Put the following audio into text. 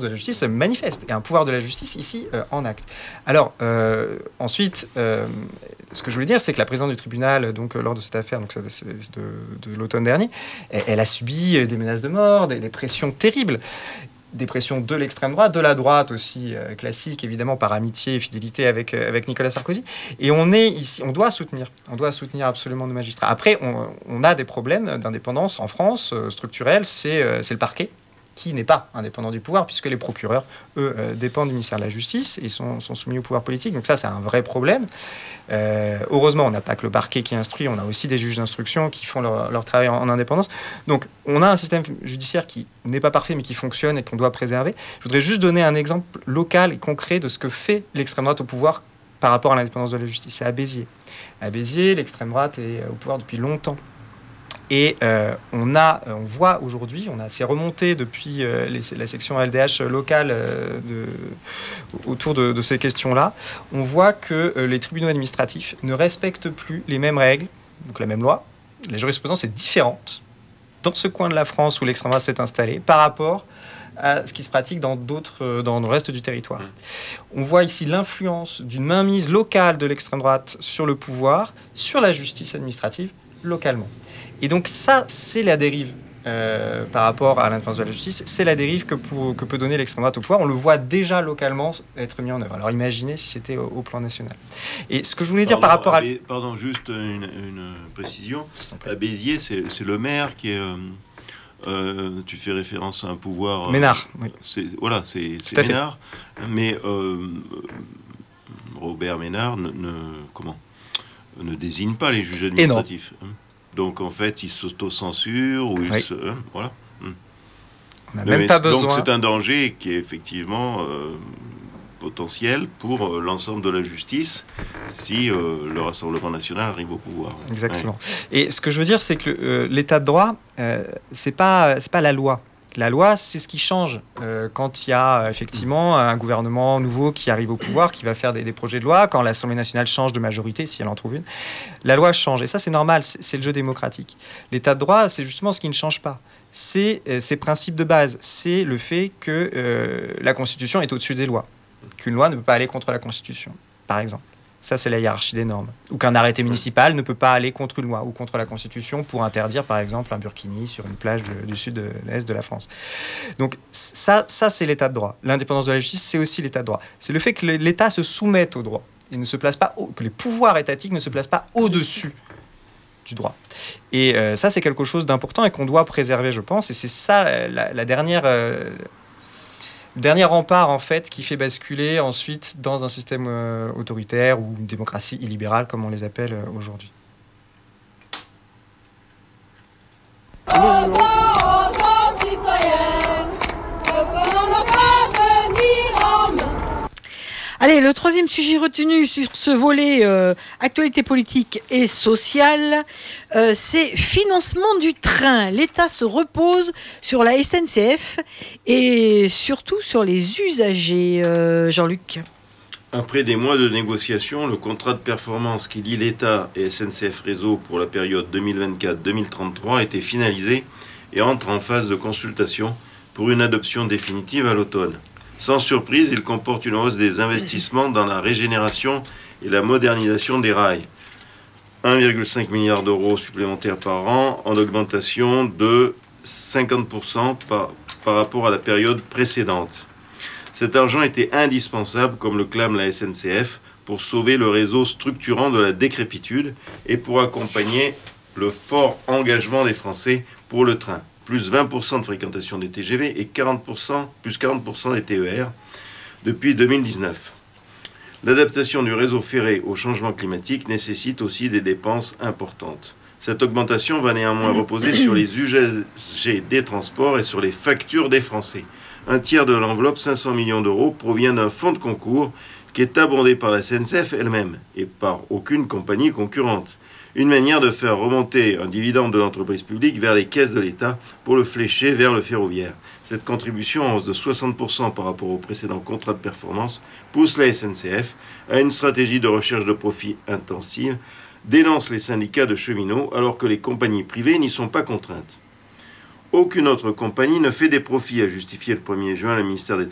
de la justice manifeste et un pouvoir de la justice ici en acte. Alors, ensuite, ce que je voulais dire, c'est que la présidente du tribunal, donc, lors de cette affaire, donc, c'est de l'automne dernier, elle a subi des menaces de mort, des pressions terribles. Des pressions de l'extrême droite, de la droite aussi classique, évidemment, par amitié et fidélité avec Nicolas Sarkozy. Et on est ici, on doit soutenir absolument nos magistrats. Après, on a des problèmes d'indépendance en France, structurels, c'est le parquet, qui n'est pas indépendant du pouvoir, puisque les procureurs, eux, dépendent du ministère de la Justice et sont soumis au pouvoir politique. Donc ça, c'est un vrai problème. Heureusement, on n'a pas que le parquet qui instruit, on a aussi des juges d'instruction qui font leur travail en indépendance. Donc, on a un système judiciaire qui n'est pas parfait, mais qui fonctionne et qu'on doit préserver. Je voudrais juste donner un exemple local et concret de ce que fait l'extrême droite au pouvoir par rapport à l'indépendance de la justice. C'est à Béziers. À Béziers, l'extrême droite est au pouvoir depuis longtemps. Et on voit aujourd'hui, c'est remonté depuis la section LDH locale autour de ces questions-là, on voit que les tribunaux administratifs ne respectent plus les mêmes règles, donc la même loi. La jurisprudence est différente dans ce coin de la France où l'extrême droite s'est installée par rapport à ce qui se pratique dans le reste du territoire. On voit ici l'influence d'une mainmise locale de l'extrême droite sur le pouvoir, sur la justice administrative, localement. Et donc ça, c'est la dérive par rapport à l'indépendance de la justice. C'est la dérive que peut donner l'extrême droite au pouvoir. On le voit déjà localement être mis en œuvre. Alors imaginez si c'était au plan national. Et ce que je voulais dire par rapport à... Pardon, juste une précision. À Béziers, c'est le maire qui est... tu fais référence à un pouvoir... Ménard, oui. C'est Ménard. Mais Robert Ménard ne désigne pas les juges administratifs. Donc, en fait, il s'auto-censure ou oui. Voilà. On n'a même pas besoin. Donc, c'est un danger qui est effectivement potentiel pour l'ensemble de la justice si le Rassemblement national arrive au pouvoir. Exactement. Ouais. Et ce que je veux dire, c'est que l'état de droit, c'est pas la loi. La loi, c'est ce qui change quand il y a effectivement un gouvernement nouveau qui arrive au pouvoir, qui va faire des projets de loi, quand l'Assemblée nationale change de majorité, si elle en trouve une. La loi change, et ça c'est normal, c'est le jeu démocratique. L'état de droit, c'est justement ce qui ne change pas. C'est ces principes de base, c'est le fait que la Constitution est au-dessus des lois, qu'une loi ne peut pas aller contre la Constitution, par exemple. Ça, c'est la hiérarchie des normes. Ou qu'un arrêté municipal ne peut pas aller contre une loi ou contre la Constitution pour interdire, par exemple, un burkini sur une plage du sud de l'Est de la France. Donc, ça c'est l'état de droit. L'indépendance de la justice, c'est aussi l'état de droit. C'est le fait que l'État se soumette au droit et ne se place pas, que les pouvoirs étatiques ne se placent pas au-dessus du droit. Et ça, c'est quelque chose d'important et qu'on doit préserver, je pense. Et c'est ça, la dernière... Le dernier rempart, en fait, qui fait basculer ensuite dans un système autoritaire ou une démocratie illibérale, comme on les appelle aujourd'hui. Allez, le troisième sujet retenu sur ce volet actualité politique et sociale, c'est financement du train. L'État se repose sur la SNCF et surtout sur les usagers. Jean-Luc. Après des mois de négociations, le contrat de performance qui lie l'État et SNCF Réseau pour la période 2024-2033 a été finalisé et entre en phase de consultation pour une adoption définitive à l'automne. Sans surprise, il comporte une hausse des investissements dans la régénération et la modernisation des rails. 1,5 milliard d'euros supplémentaires par an, en augmentation de 50% par rapport à la période précédente. Cet argent était indispensable, comme le clame la SNCF, pour sauver le réseau structurant de la décrépitude et pour accompagner le fort engagement des Français pour le train. Plus 20% de fréquentation des TGV et plus 40% des TER depuis 2019. L'adaptation du réseau ferré au changement climatique nécessite aussi des dépenses importantes. Cette augmentation va néanmoins reposer sur les usagers des transports et sur les factures des Français. Un tiers de l'enveloppe, 500 millions d'euros, provient d'un fonds de concours qui est abondé par la SNCF elle-même et par aucune compagnie concurrente. Une manière de faire remonter un dividende de l'entreprise publique vers les caisses de l'État pour le flécher vers le ferroviaire. Cette contribution en hausse de 60% par rapport au précédent contrat de performance pousse la SNCF à une stratégie de recherche de profit intensive, dénonce les syndicats de cheminots alors que les compagnies privées n'y sont pas contraintes. Aucune autre compagnie ne fait des profits, a justifié le 1er juin le ministère des